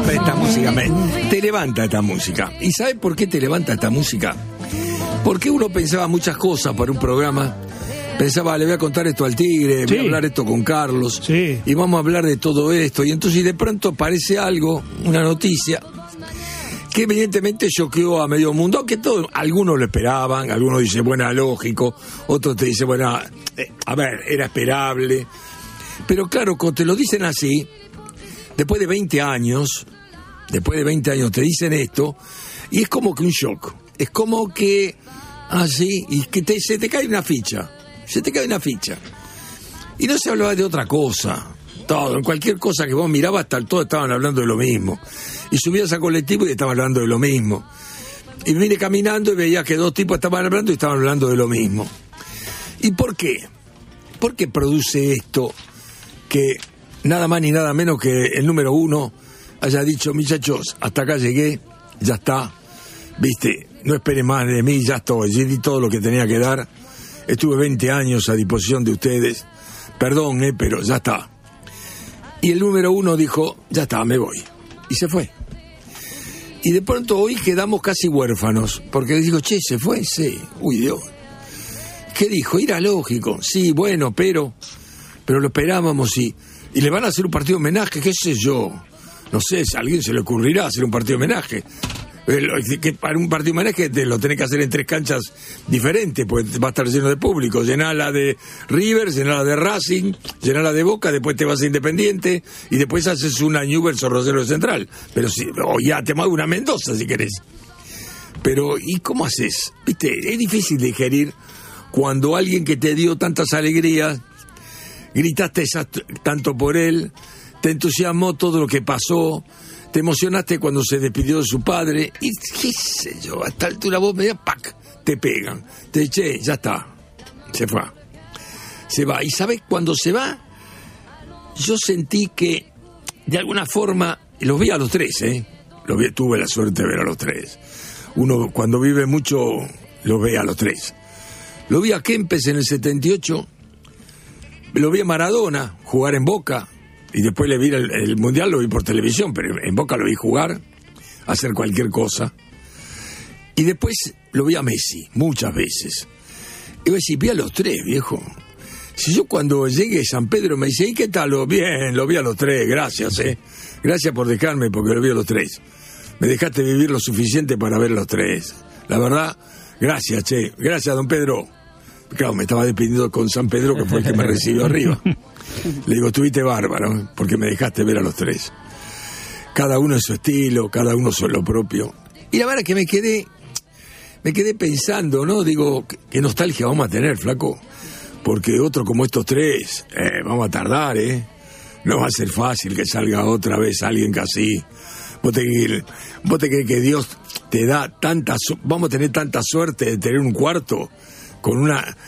Esta música te levanta esta música. ¿Y sabes por qué te levanta esta música? Porque uno pensaba muchas cosas para un programa. Pensaba, le voy a contar esto al Tigre, voy a hablar esto con Carlos, y vamos a hablar de todo esto. Y entonces de pronto aparece algo, una noticia, que evidentemente choqueó a medio mundo, aunque algunos lo esperaban, algunos dicen, bueno, lógico, otros te dicen, bueno, a ver, era esperable. Pero claro, cuando te lo dicen así, después de 20 años te dicen esto, y es como que un shock, es como que, así, y que se te cae una ficha. Y no se hablaba de otra cosa. Todo, en cualquier cosa que vos mirabas, todos estaban hablando de lo mismo. Y subías a colectivo y estaban hablando de lo mismo. Y vine caminando y veía que dos tipos estaban hablando y estaban hablando de lo mismo. ¿Y por qué? ¿Por qué produce esto que nada más ni nada menos que el número uno haya dicho, muchachos, hasta acá llegué, ya está, viste, no esperes más de mí, ya estoy, ya di todo lo que tenía que dar, estuve 20 años a disposición de ustedes, perdón, pero ya está. Y el número uno dijo, ya está, me voy, y se fue. Y de pronto hoy quedamos casi huérfanos, porque les digo, che, ¿se fue? Sí, uy Dios. ¿Qué dijo? Era lógico, sí, bueno, pero lo esperábamos y le van a hacer un partido de homenaje, qué sé yo. No sé, si a alguien se le ocurrirá hacer un partido de homenaje. Que para un partido de homenaje lo tenés que hacer en 3 canchas diferentes, porque va a estar lleno de público. Llenala de River, llenala de Racing, llenala de Boca, después te vas a Independiente y después haces una Newell's o Rosario Central. Pero o ya te mueves una Mendoza si querés. Pero, ¿y cómo haces? Viste, es difícil digerir cuando alguien que te dio tantas alegrías, gritaste tanto por él, te entusiasmó todo lo que pasó, te emocionaste cuando se despidió de su padre, y qué sé yo, a esta altura vos media, ¡pac!, te pegan, te che, ya está, se va. Y ¿sabés? Cuando se va, yo sentí que, de alguna forma, los vi a los 3, tuve la suerte de ver a los 3. Uno, cuando vive mucho, los ve a los 3. Lo vi a Kempes en el 78, lo vi a Maradona jugar en Boca, y después le vi el Mundial, lo vi por televisión, pero en Boca lo vi jugar, hacer cualquier cosa. Y después lo vi a Messi, muchas veces. Y voy a decir, vi a los 3, viejo. Si yo cuando llegue a San Pedro me dice, ¿y qué tal? Bien, lo vi a los 3, gracias, Gracias por dejarme, porque lo vi a los 3. Me dejaste vivir lo suficiente para ver a los 3. La verdad, gracias, che. Gracias, don Pedro. Claro, me estaba despidiendo con San Pedro, que fue el que me recibió arriba. Le digo, estuviste bárbaro, porque me dejaste ver a los 3. Cada uno en su estilo, cada uno en lo propio. Y la verdad es que me quedé pensando, ¿no? Digo, qué nostalgia vamos a tener, flaco. Porque otro como estos 3, vamos a tardar, No va a ser fácil que salga otra vez alguien que así. ¿Vos te crees que Dios te da vamos a tener tanta suerte de tener un cuarto con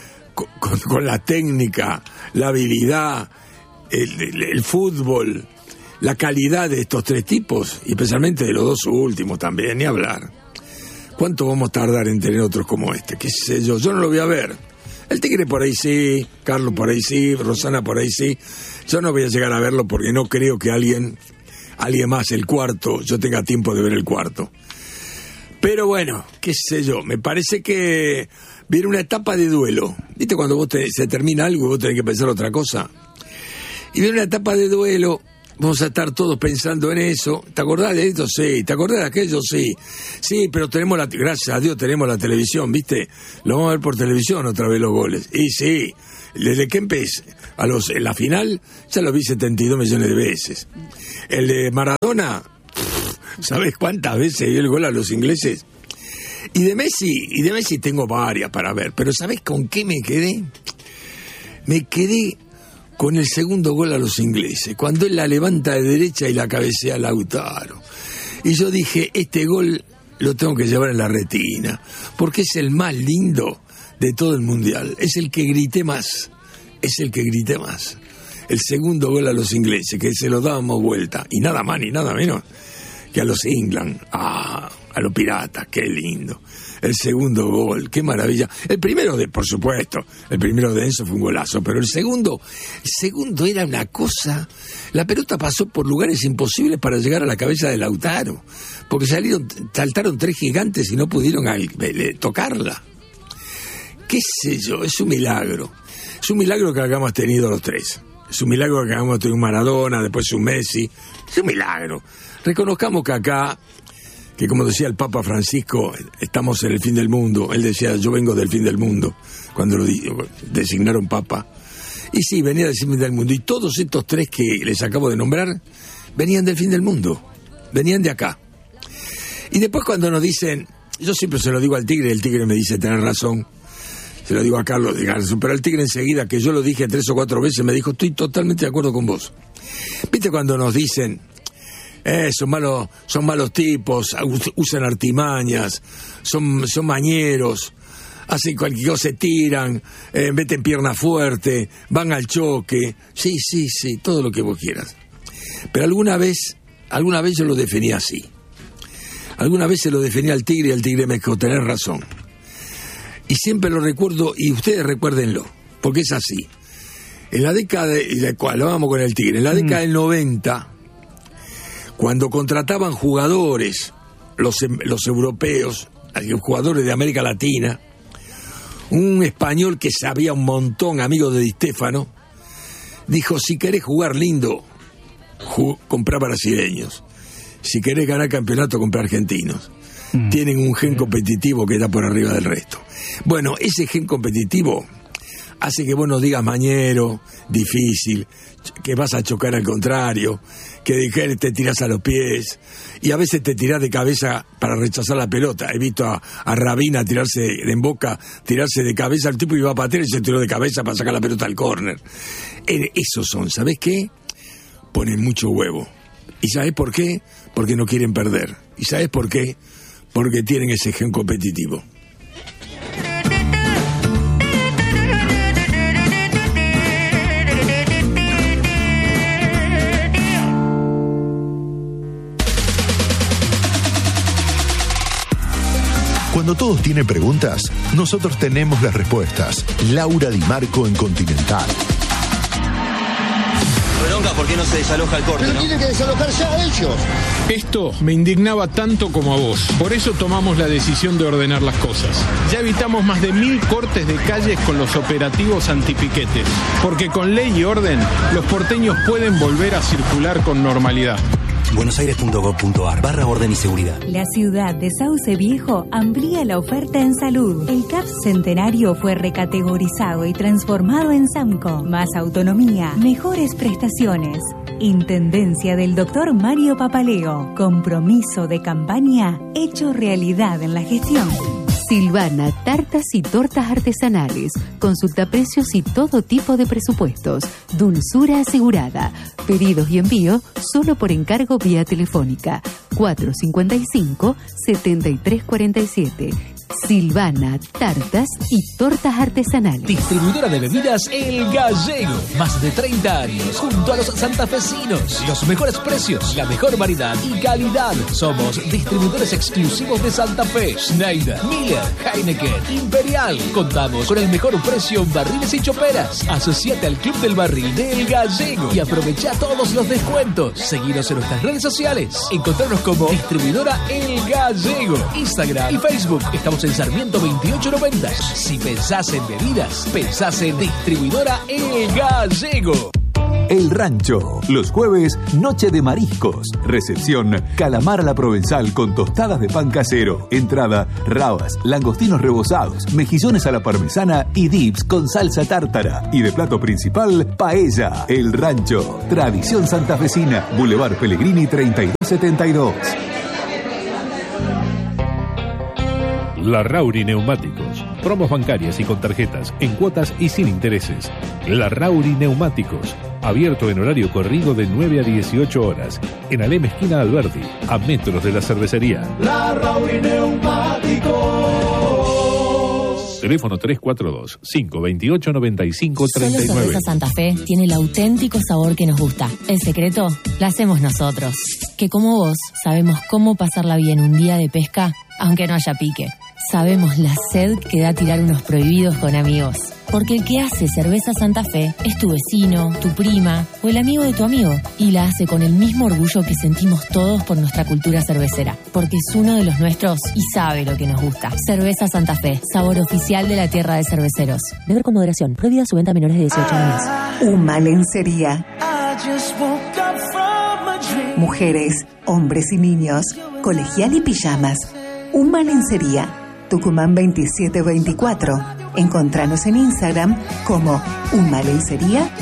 la técnica, la habilidad, el fútbol, la calidad de estos 3 tipos, y especialmente de los 2 últimos también, ni hablar? ¿Cuánto vamos a tardar en tener otros como este? ¿Qué sé yo? Yo no lo voy a ver. El Tigre por ahí sí, Carlos por ahí sí, Rosana por ahí sí. Yo no voy a llegar a verlo porque no creo que alguien más, el cuarto, yo tenga tiempo de ver el cuarto. Pero bueno, qué sé yo, me parece que viene una etapa de duelo. ¿Viste cuando se termina algo y vos tenés que pensar otra cosa? Y viene una etapa de duelo, vamos a estar todos pensando en eso. ¿Te acordás de esto? Sí. ¿Te acordás de aquello? Sí. Sí, pero gracias a Dios tenemos la televisión, ¿viste? Lo vamos a ver por televisión otra vez los goles. Y sí, desde que empecé en la final, ya lo vi 72 millones de veces. El de Maradona, ¿sabés cuántas veces dio el gol a los ingleses? Y de Messi tengo varias para ver, pero ¿sabés con qué me quedé? Me quedé con el segundo gol a los ingleses, cuando él la levanta de derecha y la cabecea a Lautaro. Y yo dije, este gol lo tengo que llevar en la retina, porque es el más lindo de todo el Mundial, es el que grité más. El segundo gol a los ingleses, que se lo dábamos vuelta, y nada más ni nada menos que a los England, a los Piratas, qué lindo. el segundo gol, qué maravilla. El primero por supuesto, el primero de Enzo fue un golazo, pero el segundo era una cosa. La pelota pasó por lugares imposibles para llegar a la cabeza de Lautaro, porque saltaron 3 gigantes y no pudieron tocarla. Qué sé yo, es un milagro. Es un milagro que hayamos tenido los 3. Es un milagro que hayamos tenido un Maradona, después un Messi. Es un milagro. Reconozcamos que acá, que como decía el Papa Francisco, estamos en el fin del mundo. Él decía, yo vengo del fin del mundo, cuando lo designaron Papa. Y sí, venía del fin del mundo. Y todos estos 3 que les acabo de nombrar, venían del fin del mundo. Venían de acá. Y después cuando nos dicen, yo siempre se lo digo al Tigre, y el Tigre me dice, tenés razón. Se lo digo a Carlos de Garzo, pero el Tigre enseguida, que yo lo dije 3 o 4 veces, me dijo, estoy totalmente de acuerdo con vos. ¿Viste cuando nos dicen, son malos tipos, usan artimañas, son mañeros, hacen cualquier cosa, se tiran, meten pierna fuerte, van al choque? Sí, todo lo que vos quieras. Pero alguna vez yo lo definí así. Alguna vez se lo definía al Tigre y el Tigre me dijo, tenés razón. Y siempre lo recuerdo, y ustedes recuérdenlo, porque es así. En la década lo vamos con el Tigre, en la década del 90, cuando contrataban jugadores, los europeos, jugadores de América Latina, un español que sabía un montón, amigo de Di Stéfano, dijo, si querés jugar lindo, comprá brasileños. Si querés ganar campeonato, comprá argentinos. Tienen un gen competitivo que está por arriba del resto. Bueno, ese gen competitivo hace que vos no digas mañero, difícil, que vas a chocar al contrario, que te tirás a los pies, y a veces te tirás de cabeza para rechazar la pelota. He visto a Rabina tirarse en Boca, tirarse de cabeza, el tipo iba a patear y se tiró de cabeza para sacar la pelota al córner. Esos son, ¿sabés qué? Ponen mucho huevo. ¿Y sabés por qué? Porque no quieren perder. ¿Y sabés por qué? Porque tienen ese gen competitivo. Cuando todos tienen preguntas, nosotros tenemos las respuestas. Laura Di Marco en Continental. Bronca, ¿por qué no se desaloja el corte? Pero tienen que desalojar ya ellos. Esto me indignaba tanto como a vos. Por eso tomamos la decisión de ordenar las cosas. Ya evitamos más de 1000 cortes de calles con los operativos antipiquetes. Porque con ley y orden, los porteños pueden volver a circular con normalidad. buenosaires.gov.ar/orden y seguridad. La ciudad de Sauce Viejo amplía la oferta en salud. El CAPS Centenario fue recategorizado y transformado en SAMCO. Más autonomía, mejores prestaciones. Intendencia del Dr. Mario Papaleo. Compromiso de campaña hecho realidad en la gestión. Silvana, tartas y tortas artesanales. Consulta precios y todo tipo de presupuestos. Dulzura asegurada. Pedidos y envío solo por encargo vía telefónica. 455-7347. Silvana, tartas y tortas artesanales. Distribuidora de bebidas El Gallego. Más de 30 años junto a los santafesinos. Los mejores precios, la mejor variedad y calidad. Somos distribuidores exclusivos de Santa Fe. Schneider, Miller, Heineken, Imperial. Contamos con el mejor precio en barriles y choperas. Asociate al Club del Barril de El Gallego y aprovecha todos los descuentos. Seguinos en nuestras redes sociales. Encontrarnos como distribuidora El Gallego. Instagram y Facebook. Estamos en Sarmiento 2890. Si pensás en bebidas, pensás en distribuidora El Gallego. El Rancho, los jueves, noche de mariscos. Recepción, calamar a la provenzal con tostadas de pan casero. Entrada, rabas, langostinos rebozados, mejillones a la parmesana y dips con salsa tártara. Y de plato principal, paella. El Rancho, tradición santafesina. Boulevard Pellegrini 3272. Larrauri Neumáticos. Promos bancarias y con tarjetas, en cuotas y sin intereses. Larrauri Neumáticos. Abierto en horario corrido de 9 a 18 horas. En Alem esquina Alberti, a metros de la cervecería. Larrauri Neumáticos. Teléfono 342-528-9539. Solo Cerveza Santa Fe tiene el auténtico sabor que nos gusta. El secreto lo hacemos nosotros. Que como vos sabemos cómo pasarla bien un día de pesca, aunque no haya pique. Sabemos la sed que da tirar unos prohibidos con amigos. Porque el que hace cerveza Santa Fe es tu vecino, tu prima o el amigo de tu amigo. Y la hace con el mismo orgullo que sentimos todos por nuestra cultura cervecera. Porque es uno de los nuestros y sabe lo que nos gusta. Cerveza Santa Fe, sabor oficial de la tierra de cerveceros. Beber con moderación. Prohibida su venta a menores de 18 años. Uma Lencería. Mujeres, hombres y niños, colegial y pijamas. Uma Lencería. Tucumán 2724. Encontranos en Instagram como Uma Lencería